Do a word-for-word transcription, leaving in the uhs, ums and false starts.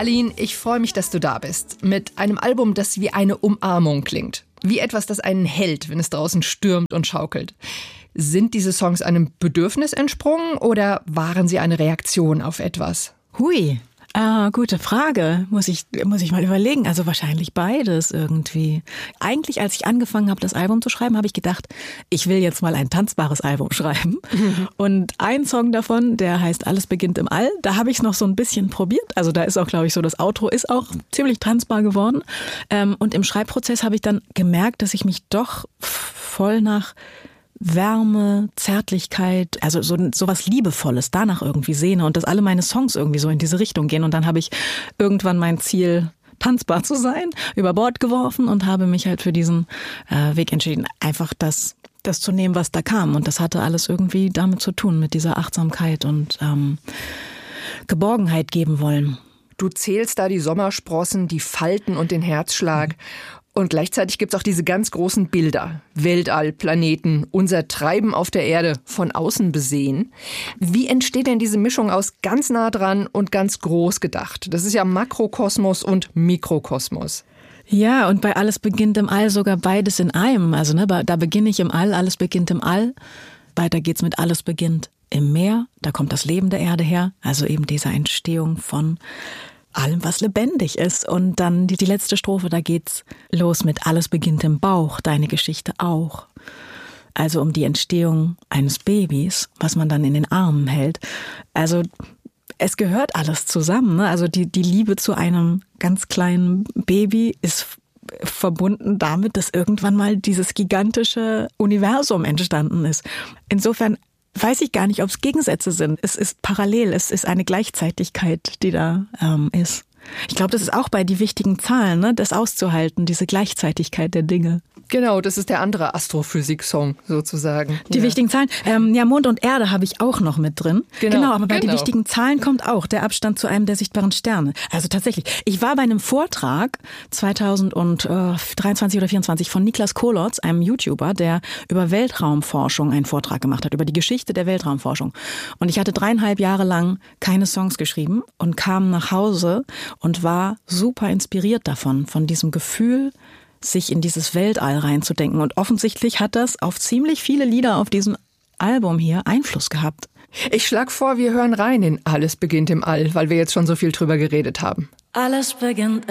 Aline, ich freue mich, dass du da bist. Mit einem Album, das wie eine Umarmung klingt. Wie etwas, das einen hält, wenn es draußen stürmt und schaukelt. Sind diese Songs einem Bedürfnis entsprungen oder waren sie eine Reaktion auf etwas? Hui, ah, gute Frage. Muss ich, muss ich mal überlegen. Also wahrscheinlich beides irgendwie. Eigentlich, als ich angefangen habe, das Album zu schreiben, habe ich gedacht, ich will jetzt mal ein tanzbares Album schreiben. Mhm. Und ein Song davon, der heißt Alles beginnt im All, da habe ich es noch so ein bisschen probiert. Also da ist auch, glaube ich, so, das Outro ist auch ziemlich tanzbar geworden. Und im Schreibprozess habe ich dann gemerkt, dass ich mich doch voll nach Wärme, Zärtlichkeit, also so, so was Liebevolles danach irgendwie sehne und dass alle meine Songs irgendwie so in diese Richtung gehen. Und dann habe ich irgendwann mein Ziel, tanzbar zu sein, über Bord geworfen und habe mich halt für diesen äh, Weg entschieden, einfach das, das zu nehmen, was da kam. Und das hatte alles irgendwie damit zu tun, mit dieser Achtsamkeit und ähm, Geborgenheit geben wollen. Du zählst da die Sommersprossen, die Falten und den Herzschlag. Mhm. Und gleichzeitig gibt's auch diese ganz großen Bilder. Weltall, Planeten, unser Treiben auf der Erde, von außen besehen. Wie entsteht denn diese Mischung aus ganz nah dran und ganz groß gedacht? Das ist ja Makrokosmos und Mikrokosmos. Ja, und bei Alles beginnt im All sogar beides in einem. Also ne, da beginne ich im All, alles beginnt im All. Weiter geht's mit Alles beginnt im Meer. Da kommt das Leben der Erde her. Also eben diese Entstehung von allem, was lebendig ist. Und dann die, die letzte Strophe, da geht's los mit Alles beginnt im Bauch, deine Geschichte auch. Also um die Entstehung eines Babys, was man dann in den Armen hält. Also es gehört alles zusammen, ne? Also die, die Liebe zu einem ganz kleinen Baby ist verbunden damit, dass irgendwann mal dieses gigantische Universum entstanden ist. Insofern weiß ich gar nicht, ob es Gegensätze sind. Es ist parallel, es ist eine Gleichzeitigkeit, die da ähm, ist. Ich glaube, das ist auch bei die wichtigen Zahlen, ne, das auszuhalten, diese Gleichzeitigkeit der Dinge. Genau, das ist der andere Astrophysik-Song sozusagen. Die ja. wichtigen Zahlen. Ähm, ja, Mond und Erde habe ich auch noch mit drin. Genau, genau aber bei genau. die wichtigen Zahlen kommt auch der Abstand zu einem der sichtbaren Sterne. Also tatsächlich, ich war bei einem Vortrag zweitausenddreiundzwanzig oder vierundzwanzig von Niklas Kolotz, einem YouTuber, der über Weltraumforschung einen Vortrag gemacht hat, über die Geschichte der Weltraumforschung. Und ich hatte dreieinhalb Jahre lang keine Songs geschrieben und kam nach Hause und war super inspiriert davon, von diesem Gefühl, sich in dieses Weltall reinzudenken. Und offensichtlich hat das auf ziemlich viele Lieder auf diesem Album hier Einfluss gehabt. Ich schlag vor, wir hören rein in Alles beginnt im All, weil wir jetzt schon so viel drüber geredet haben. Alles beginnt